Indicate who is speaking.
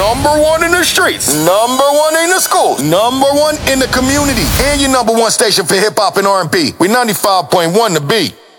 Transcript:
Speaker 1: Number one in the streets. Number one in the schools. Number one in the community. And your number one station for hip hop and R&B. We 95.1 The Beat.